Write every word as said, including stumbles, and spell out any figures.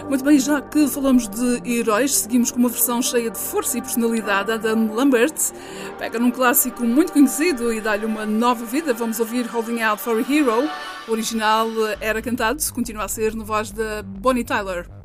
Muito bem, já que falamos de heróis, seguimos com uma versão cheia de força e personalidade. Adam Lambert pega num clássico muito conhecido e dá-lhe uma nova vida. Vamos ouvir Holding Out for a Hero. O original era cantado, continua a ser na voz da Bonnie Tyler.